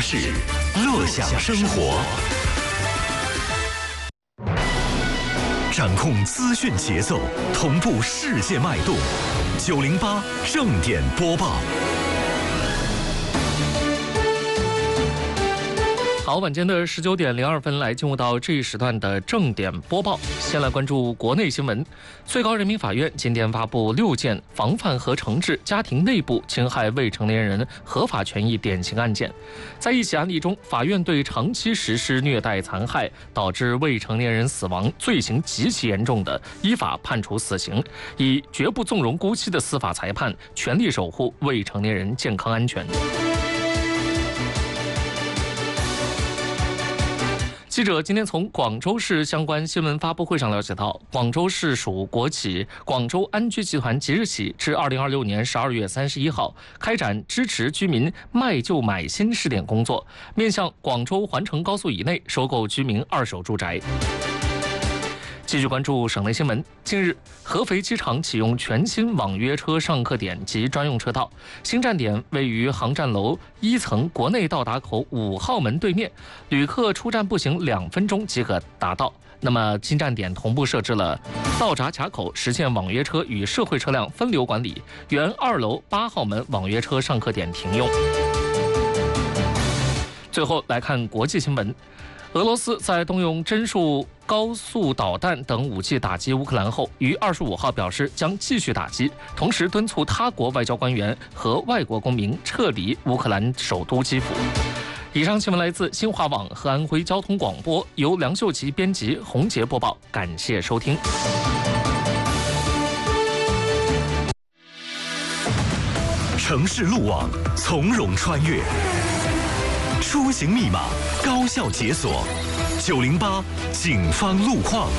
市，乐享生活。掌控资讯节奏，同步世界脉动。908正点播报。 好，晚间的19点02分，来进入到这一时段的正点播报。先来关注国内新闻。最高人民法院今天发布6件防范和惩治家庭内部侵害未成年人合法权益典型案件。在一起案例中，法院对长期实施虐待残害导致未成年人死亡罪行极其严重的，依法判处死刑，以绝不纵容姑息的司法裁判，全力守护未成年人健康安全。记者今天从广州市相关新闻发布会上了解到，广州市属国企广州安居集团即日起至2026年12月31号开展支持居民卖旧买新试点工作，面向广州环城高速以内收购居民二手住宅。继续关注省内新闻。近日，合肥机场启用全新网约车上客点及专用车道，新站点位于航站楼1层国内到达口5号门对面，旅客出站步行2分钟即可达到。那么，新站点同步设置了道闸卡口，实现网约车与社会车辆分流管理，原2楼8号门网约车上客点停用。最后来看国际新闻。俄罗斯在动用针数高速导弹等武器打击乌克兰后，于25号表示将继续打击，同时敦促他国外交官员和外国公民撤离乌克兰首都基辅。以上新闻来自新华网和安徽交通广播，由梁秀琪编辑，洪杰播报，感谢收听。 城市路网从容穿越，出行密码高效解锁，908警方路况。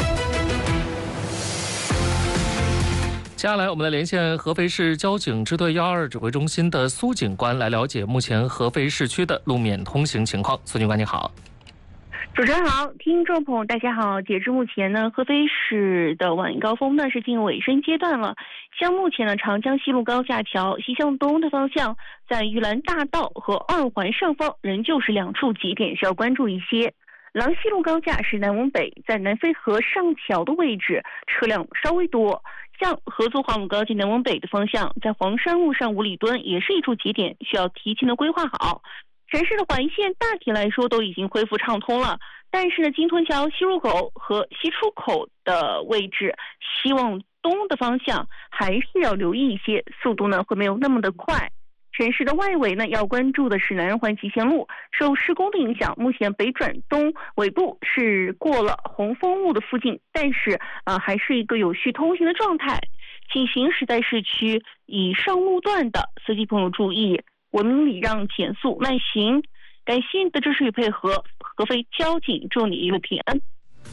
接下来我们来连线合肥市交警支队122指挥中心的苏警官，来了解目前合肥市区的路面通行情况。苏警官你好。 主持人好，听众朋友大家好。截至目前呢，合肥市的晚高峰呢是进入尾声阶段了。像目前呢，长江西路高架桥西向东的方向，在玉兰大道和2环上方仍旧是2处节点需要关注一些。郎西路高架是南往北，在南淝河上桥的位置车辆稍微多。像合作华武高架南往北的方向，在黄山路上5里墩也是一处节点，需要提前的规划好。城市的环线大体来说都已经恢复畅通了，但是呢，金屯桥西入口和西出口的位置，西往东的方向还是要留意一些，速度呢会没有那么的快。城市的外围呢，要关注的是南二环集贤路，受施工的影响，目前北转东尾部是过了红枫路的附近，但是还是一个有序通行的状态。请行驶在市区以上路段的司机朋友注意，文明礼让，减速慢行。感谢你的支持与配合，合肥交警祝你一路平安。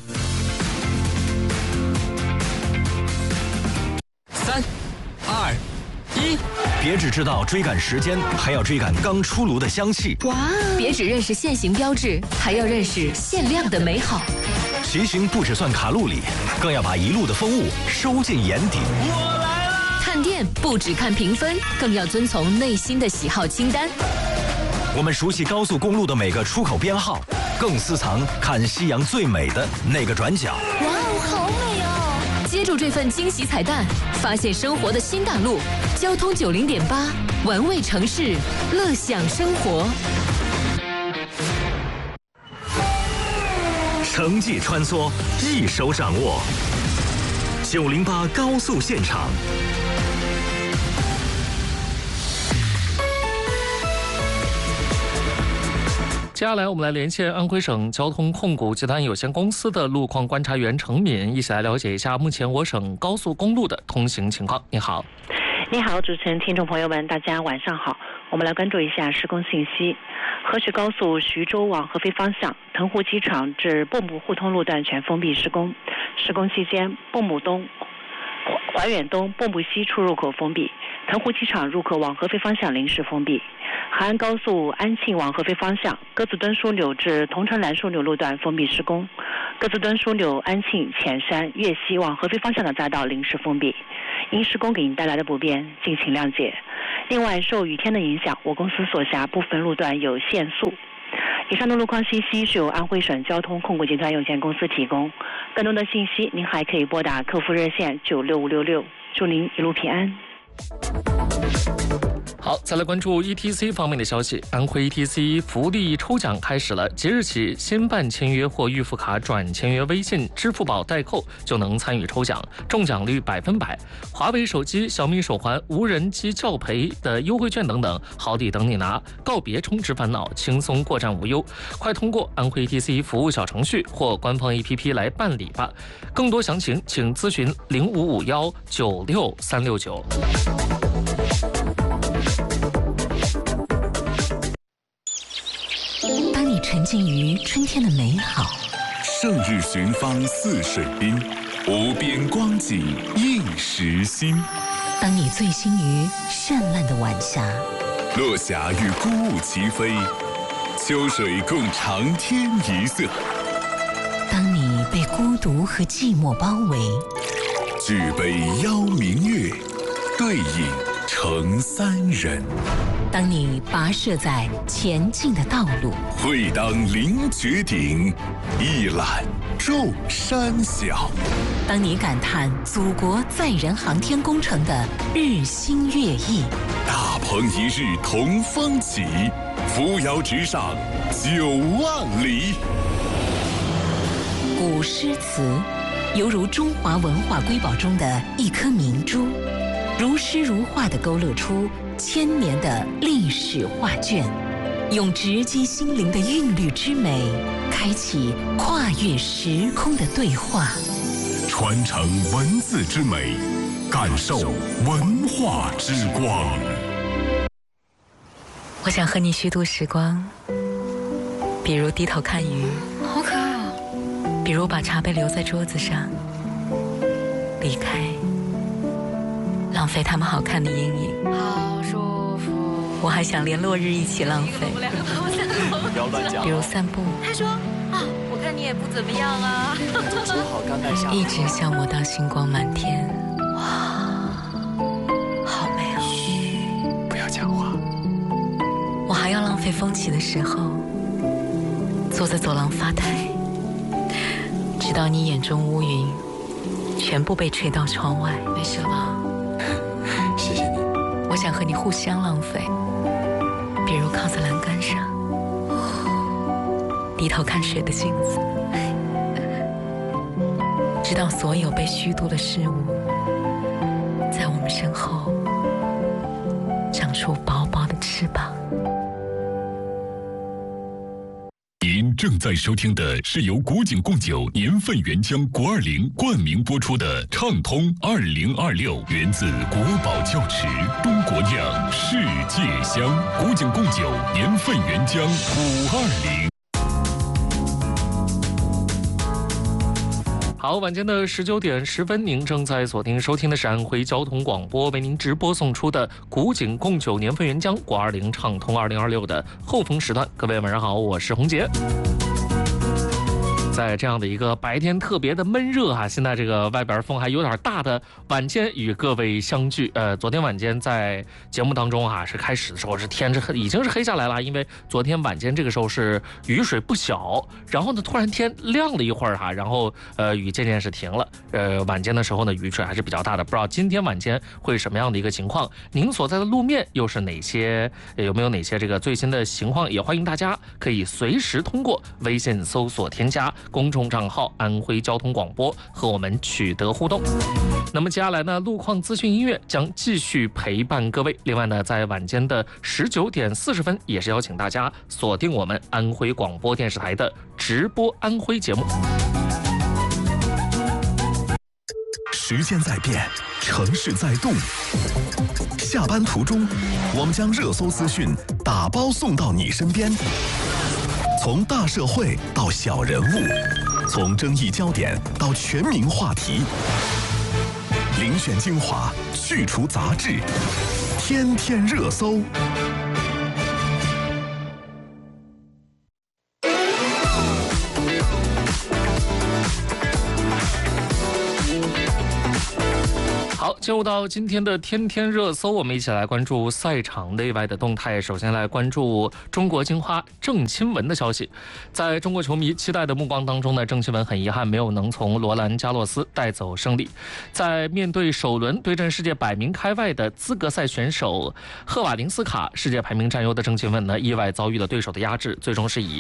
3、2、1，别只知道追赶时间，还要追赶刚出炉的香气。 哇！别只认识限行标志，还要认识限量的美好。 骑行不只算卡路里，更要把一路的风物收进眼底。 我来了！看店不只看评分，更要遵从内心的喜好清单。 我们熟悉高速公路的每个出口编号，更私藏看夕阳最美的那个转角。 哇哦，好美哦！接住这份惊喜彩蛋，发现生活的新大陆。交通90.8，玩味城市，乐享生活。 城际穿梭，一手掌握。908高速现场。 接下来我们来连线安徽省交通控股集团有限公司的路况观察员程敏，一起来了解一下目前我省高速公路的通行情况。你好。 你好，主持人、听众朋友们，大家晚上好。我们来关注一下施工信息。河徐高速徐州往合肥方向，腾湖机场至蚌埠互通路段全封闭施工。施工期间，蚌埠东、怀远东、蚌埠西出入口封闭，腾湖机场入口往合肥方向临时封闭。海岸高速安庆往合肥方向，鸽子墩枢纽至桐城栏枢纽路段封闭施工。鸽子墩枢纽、安庆、潜山、粤西往合肥方向的匝道临时封闭。因施工给您带来的不便，敬请谅解。 另外，受雨天的影响，我公司所辖部分路段有限速。以上的路况信息是由安徽省交通控股集团有限公司提供。更多的信息，您还可以拨打客服热线96566。祝您一路平安。 好，再来关注 ETC 方面的消息。安徽 ETC 福利抽奖开始了，即日起新办签约或预付卡转签约微信、支付宝代扣就能参与抽奖，中奖率100%。华为手机、小米手环、无人机教培的优惠券等等，好礼等你拿！告别充值烦恼，轻松过站无忧。快通过安徽 ETC 服务小程序或官方 APP 来办理吧。更多详情请咨询0551963669。 当你沉浸于春天的美好， 胜日寻芳泗水滨，无边光景映时新。 当你醉心于绚烂的晚霞， 落霞与孤鹜齐飞，秋水共长天一色。 当你被孤独和寂寞包围， 举杯邀明月，对影成三人。 当你跋涉在前进的道路， 会当凌绝顶，一览众山小。 当你感叹祖国载人航天工程的日新月异， 大鹏一日同风起，扶摇直上9万里。 古诗词犹如中华文化瑰宝中的一颗明珠，如诗如画地勾勒出千年的历史画卷，用直击心灵的韵律之美，开启跨越时空的对话， 传承文字之美，感受文化之光。 我想和你虚度时光，比如低头看鱼， 好可爱哦。 比如把茶杯留在桌子上，离开，浪费他们好看的阴影。 好舒服。 我还想连落日一起浪费， 不要乱讲。 比如散步。 他说啊，我看你也不怎么样啊。 正好刚带下。 一直消磨到星光满天。哇，好美哦！ 嘘，不要讲话。 我还要浪费风起的时候，坐在走廊发呆，直到你眼中乌云全部被吹到窗外。没事吧？ 谢谢你。 我想和你互相浪费，比如靠在栏杆上，低头看水的镜子，直到所有被虚度的事物在我们身后长出薄薄的翅膀。 您正在收听的是由古井贡酒年份原浆国20冠名播出的畅通2026，源自国宝窖池，中国酿，世界香。古井贡酒年份原浆520。 好，晚间的19点10分，您正在锁定收听的是安徽交通广播为您直播送出的古井贡酒年份原浆国20畅通2026的后风时段。各位晚上好，我是洪杰。在这样的一个白天特别的闷热啊，现在这个外边风还有点大的晚间与各位相聚。昨天晚间在节目当中啊，是开始的时候是天已经是黑下来了，因为昨天晚间这个时候是雨水不小，然后呢突然天亮了一会儿哈，然后雨渐渐是停了。晚间的时候呢雨水还是比较大的，不知道今天晚间会是什么样的一个情况？您所在的路面又是哪些？有没有哪些这个最新的情况？也欢迎大家可以随时通过微信搜索添加公众账号安徽交通广播和我们取得互动。那么接下来呢，路况资讯音乐将继续陪伴各位。另外呢，在晚间的19点40分，也是邀请大家锁定我们安徽广播电视台的直播安徽节目。 时间在变，城市在动。下班途中，我们将热搜资讯打包送到你身边。从大社会到小人物，从争议焦点到全民话题，遴选精华，去除杂质，天天热搜。 好， 进入到今天的天天热搜，我们一起来关注赛场内外的动态。首先来关注中国金花郑钦文的消息。在中国球迷期待的目光当中呢，郑钦文很遗憾没有能从罗兰加洛斯带走胜利。在面对首轮对阵世界100名开外的资格赛选手赫瓦林斯卡，世界排名占优的郑钦文呢，意外遭遇了对手的压制，最终是以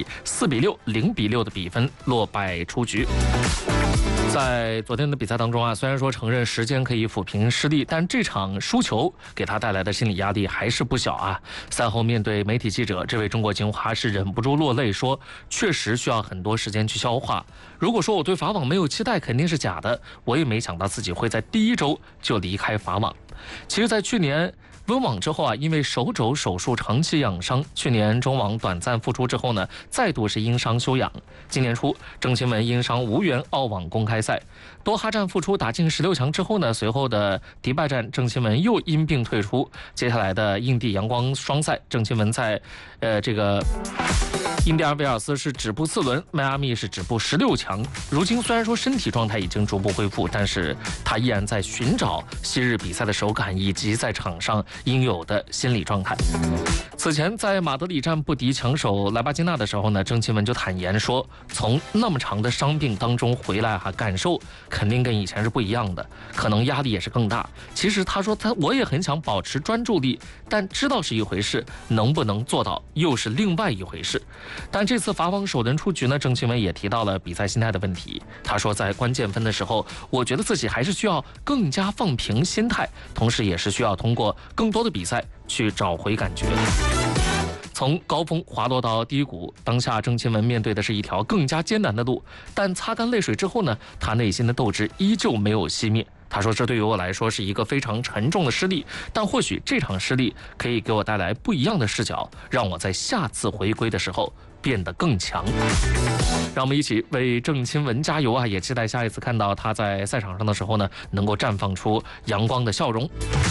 4-6、0-6的比分落败出局。在昨天的比赛当中啊，虽然说承认时间可以抚平失利，但这场输球给他带来的心理压力还是不小啊。赛后面对媒体记者，这位中国金花是忍不住落泪，说确实需要很多时间去消化。如果说我对法网没有期待，肯定是假的。我也没想到自己会在第1周就离开法网。其实，在去年温网之后啊，因为手肘手术长期养伤，去年中网短暂复出之后呢，再度是因伤休养。今年初，郑钦文因伤无缘澳网公开赛，多哈站复出打进16强之后呢，随后的迪拜站，郑钦文又因病退出。接下来的印地阳光双赛，郑钦文在这个印第安维尔斯是止步4轮，迈阿密是止步16强。如今虽然说身体状态已经逐步恢复，但是他依然在寻找昔日比赛的手感以及在场上应有的心理状态。此前在马德里站不敌强手莱巴金娜的时候呢，郑钦文就坦言说，从那么长的伤病当中回来感受肯定跟以前是不一样的，可能压力也是更大。其实他说我也很想保持专注力，但知道是一回事，能不能做到又是另外一回事。但这次法网首轮出局呢，郑钦文也提到了比赛心态的问题。他说，在关键分的时候，我觉得自己还是需要更加放平心态，同时也是需要通过更多的比赛去找回感觉。从高峰滑落到低谷，当下郑钦文面对的是一条更加艰难的路，但擦干泪水之后呢，他内心的斗志依旧没有熄灭。他说，这对于我来说是一个非常沉重的失利，但或许这场失利可以给我带来不一样的视角，让我在下次回归的时候变得更强。让我们一起为郑钦文加油啊！也期待下一次看到他在赛场上的时候呢，能够绽放出阳光的笑容。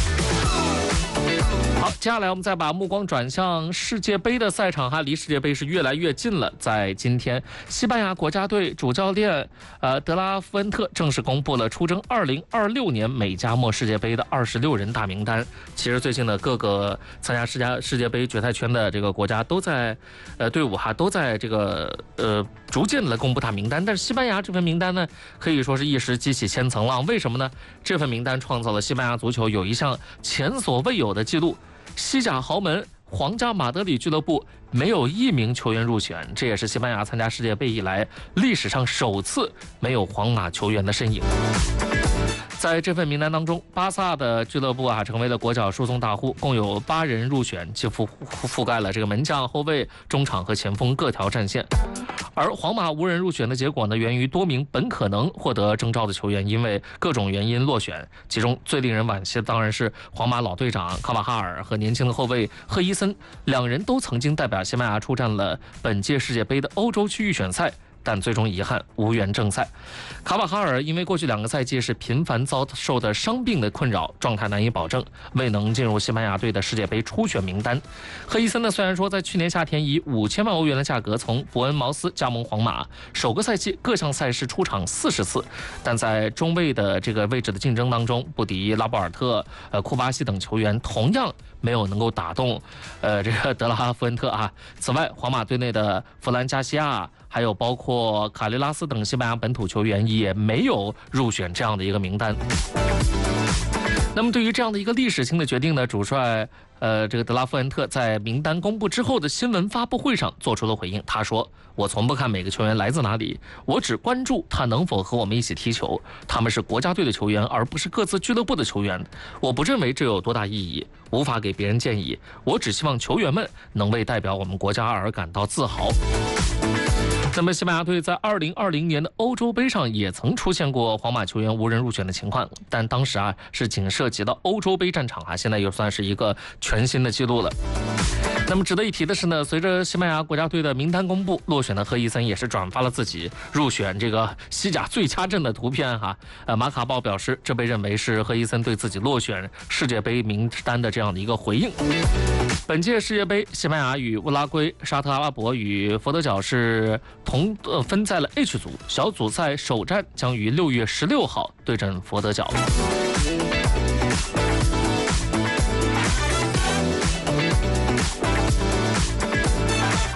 好，接下来我们再把目光转向世界杯的赛场哈，离世界杯是越来越近了。在今天，西班牙国家队主教练德拉夫恩特正式公布了出征2026年美加墨世界杯的26人大名单。其实最近呢，各个参加世界杯决赛圈的这个国家都在队伍哈都在这个逐渐的公布他名单，但是西班牙这份名单呢，可以说是一时激起千层浪。为什么呢？这份名单创造了西班牙足球有一项前所未有的记录。西甲豪门皇家马德里俱乐部没有1名球员入选，这也是西班牙参加世界杯以来历史上首次没有皇马球员的身影。在这份名单当中，巴萨的俱乐部成为了国脚输送大户，共有8人入选，几乎覆盖了这个门将、后卫、中场和前锋各条战线。而皇马无人入选的结果呢，源于多名本可能获得征召的球员因为各种原因落选，其中最令人惋惜的当然是皇马老队长卡瓦哈尔和年轻的后卫赫伊森，2人都曾经代表西班牙出战了本届世界杯的欧洲区预选赛，但最终遗憾无缘正赛。卡瓦哈尔因为过去2个赛季是频繁遭受的伤病的困扰，状态难以保证，未能进入西班牙队的世界杯初选名单。赫伊森呢，虽然说在去年夏天以5000万欧元的价格从伯恩茅斯加盟皇马，首个赛季各项赛事出场40次，但在中卫的这个位置的竞争当中，不敌拉波尔特、库巴西等球员，同样没有能够打动这个德拉夫恩特啊。此外，皇马队内的弗兰加西亚还有包括卡雷拉斯等西班牙本土球员也没有入选这样的一个名单。那么对于这样的一个历史性的决定呢，主帅这个德拉夫恩特在名单公布之后的新闻发布会上做出了回应。他说，我从不看每个球员来自哪里，我只关注他能否和我们一起踢球，他们是国家队的球员而不是各自俱乐部的球员，我不认为这有多大意义，无法给别人建议，我只希望球员们能为代表我们国家而感到自豪。那么西班牙队在2020年的欧洲杯上也曾出现过皇马球员无人入选的情况，但当时是仅涉及到欧洲杯战场现在又算是一个全新的记录了。那么值得一提的是呢，随着西班牙国家队的名单公布，落选的赫伊森也是转发了自己入选这个西甲最佳阵的图片马卡报表示，这被认为是赫伊森对自己落选世界杯名单的这样的一个回应。本届世界杯，西班牙与乌拉圭、沙特阿拉伯与佛得角是分在了 H 组，小组赛首战将于6月16号对阵佛得角。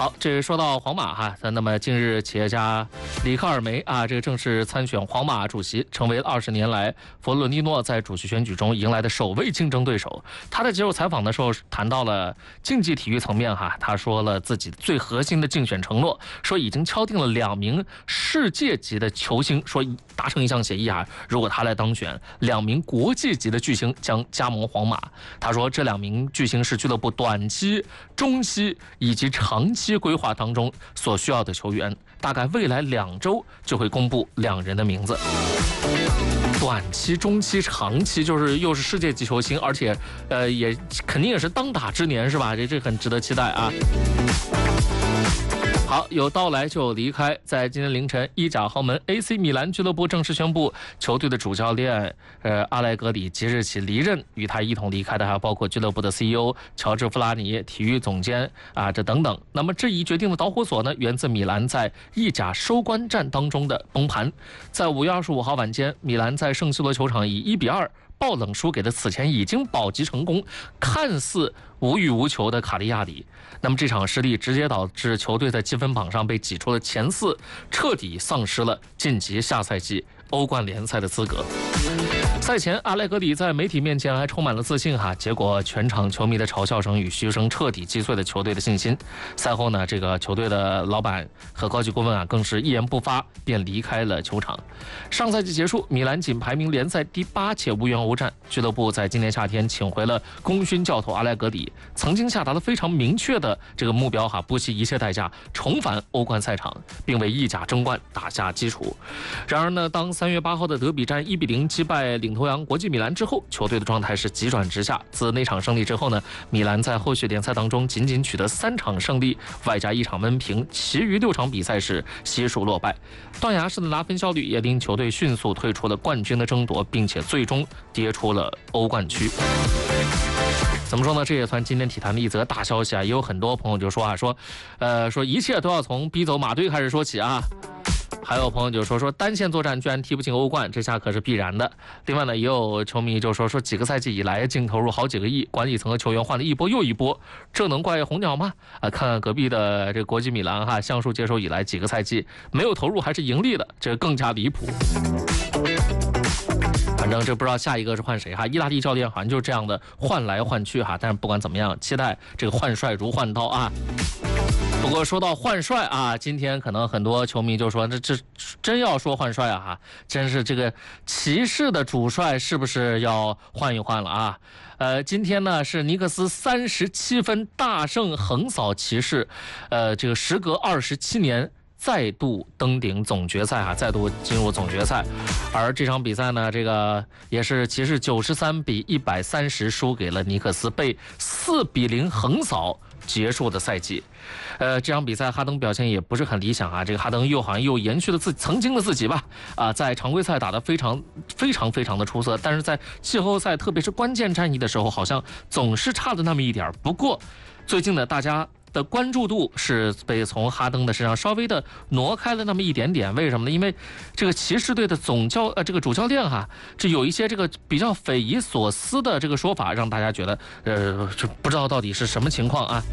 好，这说到皇马哈，那么近日企业家里克尔梅啊，这个正式参选皇马主席，成为20年来弗洛蒂诺在主席选举中迎来的首位竞争对手。他在接受采访的时候谈到了竞技体育层面哈，他说了自己最核心的竞选承诺，说已经敲定了2名世界级的球星，说达成一项协议啊，如果他来当选，2名国际级的巨星将加盟皇马。他说这2名巨星是俱乐部短期、中期以及长期规划当中所需要的球员，大概未来2周就会公布2人的名字。短期、中期、长期，就是又是世界级球星，而且也肯定也是当打之年，是吧？这很值得期待啊。好，有到来就有离开。在今天凌晨，意甲豪门 AC 米兰俱乐部正式宣布，球队的主教练阿莱格里即日起离任，与他一同离开的还包括俱乐部的 CEO 乔治·弗拉尼、体育总监啊，这等等。那么这一决定的导火索呢，源自米兰在意甲收官战当中的崩盘。在5月25号晚间，米兰在圣西罗球场以1-2爆冷输给了此前已经保级成功、看似无欲无求的卡利亚里。那么这场失利直接导致球队在积分榜上被挤出了前4，彻底丧失了晋级下赛季欧冠联赛的资格。赛前，阿莱格里在媒体面前还充满了自信哈，结果全场球迷的嘲笑声与嘘声彻底击碎了球队的信心。赛后呢，这个球队的老板和高级顾问啊，更是一言不发便离开了球场。上赛季结束，米兰仅排名联赛第8且无缘欧战。俱乐部在今年夏天请回了功勋教头阿莱格里，曾经下达了非常明确的这个目标哈，不惜一切代价重返欧冠赛场，并为意甲争冠打下基础。然而呢，当3月8号的德比战1-0击败领头羊国际米兰之后，球队的状态是急转直下。自那场胜利之后呢，米兰在后续联赛当中仅仅取得3场胜利，外加1场闷平，其余6场比赛是悉数落败。断崖式的拿分效率也令球队迅速退出了冠军的争夺，并且最终跌出了欧冠区。怎么说呢？这也算今天体坛的一则大消息啊！也有很多朋友就说啊，说一切都要从逼走马队开始说起啊。还有朋友就说单线作战居然踢不进欧冠，这下可是必然的。另外呢，也有球迷就说几个赛季以来净投入好几个亿，管理层和球员换了一波又一波，这能怪红鸟吗？看看隔壁的这国际米兰哈，橡树接手以来几个赛季没有投入还是盈利的，这更加离谱。反正这不知道下一个是换谁哈，意大利教练好像就是这样的换来换去哈，但是不管怎么样，期待这个换帅如换刀啊。不过说到换帅啊，今天可能很多球迷就说这真要说换帅啊，真是这个骑士的主帅是不是要换一换了啊？今天呢是尼克斯37分大胜横扫骑士，这个时隔27年。再度登顶总决赛啊，再度进入总决赛。而这场比赛呢，这个也是骑士93比130输给了尼克斯，被4-0横扫结束的赛季。这场比赛哈登表现也不是很理想啊，这个哈登好像又延续了曾经的自己吧，在常规赛打得非常的出色，但是在季后赛特别是关键战役的时候，好像总是差了那么一点。不过最近呢，大家的关注度是被从哈登的身上稍微的挪开了那么一点点，为什么呢？因为这个骑士队的这个主教练哈，这有一些这个比较匪夷所思的这个说法，让大家觉得就不知道到底是什么情况啊。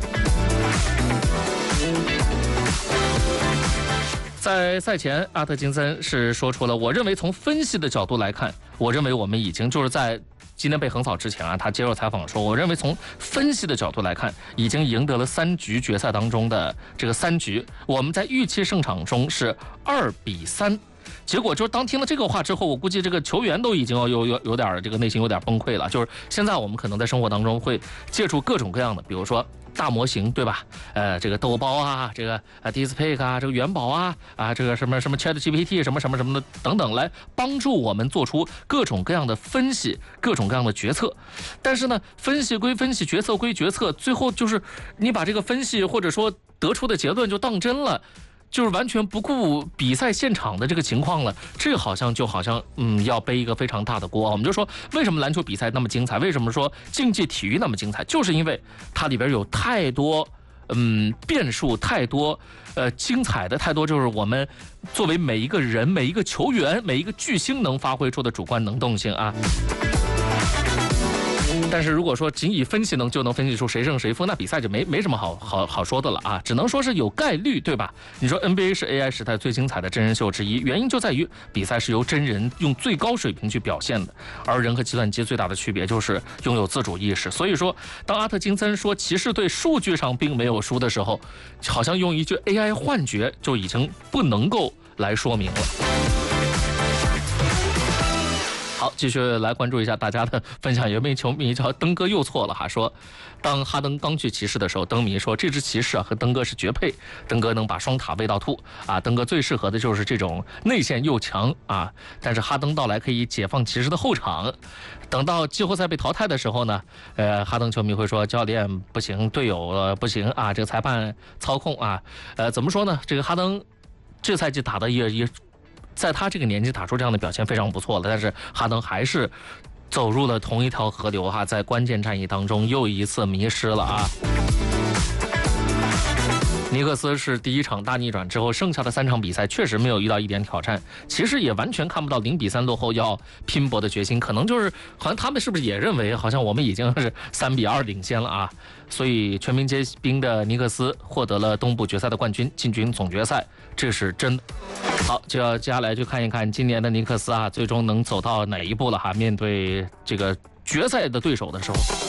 在赛前，阿特金森是说出了，我认为从分析的角度来看，我认为我们已经就是在今天被横扫之前啊，他接受采访说，我认为从分析的角度来看，已经赢得了3局决赛当中的这个3局，我们在预期胜场中是2-3。结果就是当听了这个话之后，我估计这个球员都已经有点这个内心有点崩溃了。就是现在我们可能在生活当中会借助各种各样的，比如说大模型，对吧？这个豆包啊，这个DeepSeek 啊，这个元宝啊，这个什么 ChatGPT 什么的等等，来帮助我们做出各种各样的分析，各种各样的决策。但是呢，分析归分析，决策归决策，最后就是你把这个分析或者说得出的结论就当真了。就是完全不顾比赛现场的这个情况了，这好像要背一个非常大的锅。我们就说为什么篮球比赛那么精彩，为什么说竞技体育那么精彩，就是因为它里边有太多变数，太多精彩的太多，就是我们作为每一个人、每一个球员、每一个巨星能发挥出的主观能动性啊。 但是如果说仅以分析就能分析出谁胜谁负，那比赛就没什么好说的了啊，只能说是有概率，对吧？你说 NBA 是 AI 时代最精彩的真人秀之一，原因就在于比赛是由真人用最高水平去表现的，而人和计算机最大的区别就是拥有自主意识。所以说，当阿特金森说骑士队数据上并没有输的时候，好像用一句 AI 幻觉就已经不能够来说明了。好，继续来关注一下大家的分享。有位球迷叫登哥又错了哈，说当哈登刚去骑士的时候，登迷说这支骑士和登哥是绝配，登哥能把双塔喂到吐啊，登哥最适合的就是这种内线又强啊。但是哈登到来可以解放骑士的后场，等到季后赛被淘汰的时候呢，哈登球迷会说教练不行，队友不行啊，这个裁判操控啊，怎么说呢？这个哈登这赛季打的也。在他这个年纪打出这样的表现非常不错了，但是哈登还是走入了同一条河流哈，在关键战役当中又一次迷失了啊。尼克斯是第一场大逆转之后，剩下的3场比赛确实没有遇到一点挑战，其实也完全看不到0比3落后要拼搏的决心，可能就是好像他们是不是也认为好像我们已经是3比2领先了啊？所以全民皆兵的尼克斯获得了东部决赛的冠军，进军总决赛，这是真的。好，就要接下来就看一看今年的尼克斯啊，最终能走到哪一步了哈？面对这个决赛的对手的时候。